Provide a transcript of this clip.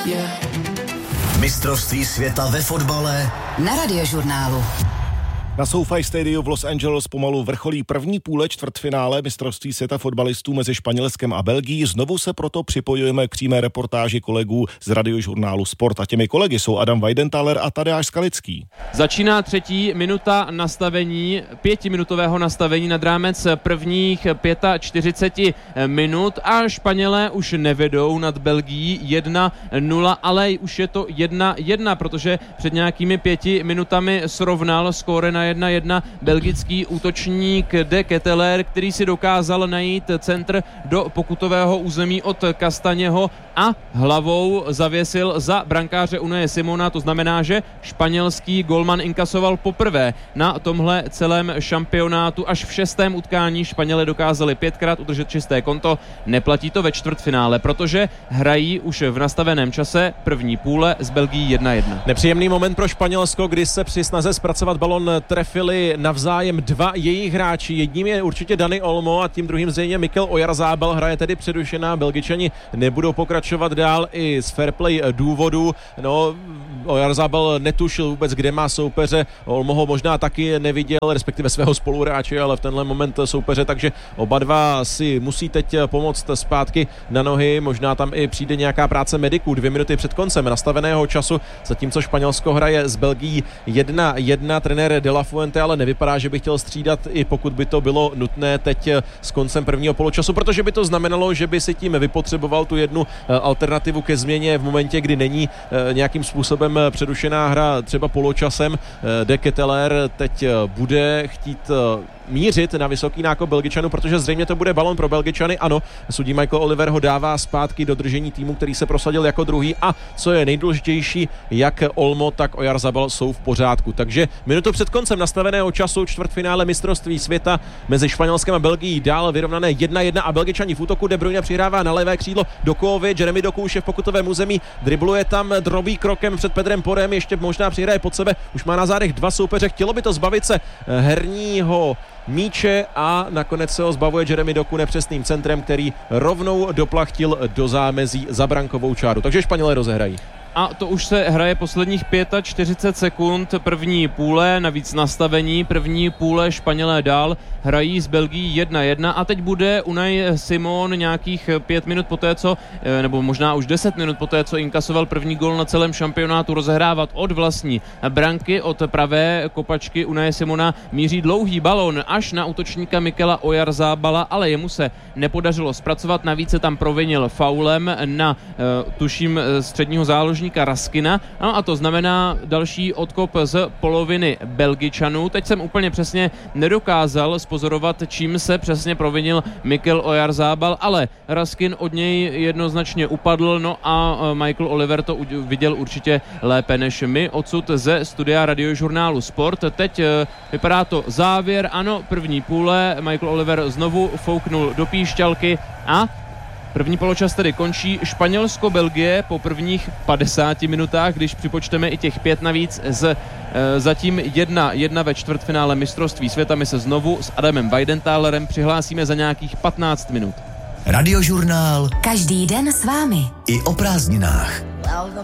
Mistrovství světa ve fotbale na Radiožurnálu. Na SoFi Stadiu v Los Angeles pomalu vrcholí první půle čtvrtfinále mistrovství světa fotbalistů mezi Španělskem a Belgií. Znovu se proto připojujeme k přímé reportáži kolegů z Radiožurnálu Sport. A těmi kolegy jsou Adam Weidenthaler a Tadeáš Skalický. Začíná 3. minuta nastavení, 5minutového nastavení nad rámec prvních 45 minut a Španělé už nevedou nad Belgií 1-0, ale už je to 1-1, protože před nějakými 5 minutami srovnal skóre na 1-1 belgický útočník De Ketelaere, který si dokázal najít centr do pokutového území od Castañeho a hlavou zavěsil za brankáře Unaye Simona. To znamená, že španělský golman inkasoval poprvé na tomhle celém šampionátu. Až v 6. utkání Španělé dokázali 5krát udržet čisté konto. Neplatí to ve čtvrtfinále, protože hrají už v nastaveném čase první půle s Belgií 1-1. Nepříjemný moment pro Španělsko, kdy se při snaze zpracovat balon trefili navzájem dva jejich hráči. Jedním je určitě Dani Olmo a tím druhým zřejmě Mikel Oyarzabal. Hraje tedy přerušená, Belgičani nebudou pokračovat dál i z fair play důvodů. No, Oyarzabal netušil vůbec, kde má soupeře. Olmo ho možná taky neviděl, respektive svého spoluhráče, ale v tenhle moment soupeře, takže oba dva si musí teď pomoct zpátky na nohy. Možná tam i přijde nějaká práce mediků 2 minuty před koncem nastaveného času, zatímco Španělsko hraje s Belgií 1-1. Trenér De La Fuente ale nevypadá, že by chtěl střídat, i pokud by to bylo nutné teď s koncem prvního poločasu, protože by to znamenalo, že by si tím vypotřeboval tu jednu alternativu ke změně v momentě, kdy není nějakým způsobem přerušená hra třeba poločasem. De Ketelaere teď bude chtít mířit na vysoký nákop Belgičanů, protože zřejmě to bude balon pro Belgičany. Ano, sudí Michael Oliver ho dává zpátky do držení týmu, který se prosadil jako druhý, a co je nejdůležitější, jak Olmo, tak Oyarzabal jsou v pořádku. Takže minutu před koncem nastaveného času čtvrtfinále mistrovství světa mezi Španělskem a Belgií dál vyrovnané 1-1 a Belgičani v útoku. De Bruyne přihrává na levé křídlo Dokuovi, Jeremy Doku už je v pokutovém území, dribluje tam, drobí krokem před Pedrem Porem, ještě možná přihraje pod sebe, už má na zádech 2 soupeře, chtělo by to zbavit se herního míče a nakonec se ho zbavuje Jeremy Doku nepřesným centrem, který rovnou doplachtil do zámezí za brankovou čáru. Takže Španělé rozehrají. A to už se hraje posledních 45 sekund první půle, navíc nastavení první půle. Španělé dál hrají s Belgií 1-1 a teď bude Unai Simon nějakých 5 minut poté, co, nebo možná už 10 minut poté, co inkasoval první gól na celém šampionátu, rozehrávat od vlastní branky, od pravé kopačky Unaje Simona míří dlouhý balon až na útočníka Mikela Oyarzabala, ale jemu se nepodařilo zpracovat, navíc se tam provinil faulem na tuším středního záložníka Raskina. No a to znamená další odkop z poloviny Belgičanů. Teď jsem úplně přesně nedokázal spozorovat, čím se přesně provinil Mikel Oyarzabal, ale Raskin od něj jednoznačně upadl, no a Michael Oliver to viděl určitě lépe než my odsud ze studia Radiožurnálu Sport. Teď vypadá to závěr, ano, první půle, Michael Oliver znovu fouknul do píšťalky a první poločas tedy končí. Španělsko-Belgie po prvních 50 minutách, když připočteme i těch 5 navíc, zatím 1-1 ve čtvrtfinále mistrovství světa. My se znovu s Adamem Weidenthalerem přihlásíme za nějakých 15 minut. Radiožurnál. Každý den s vámi. I o prázdninách.